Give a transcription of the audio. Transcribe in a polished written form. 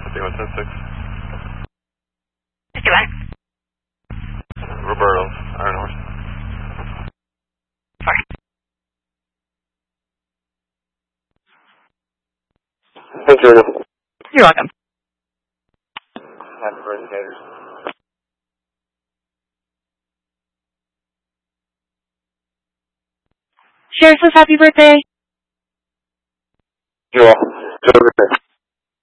5176. 51. Roberto, Iron Horse. 4. Thank you. You're welcome. Happy birthday, Gators. Sheriff says happy birthday. You're welcome. Good birthday.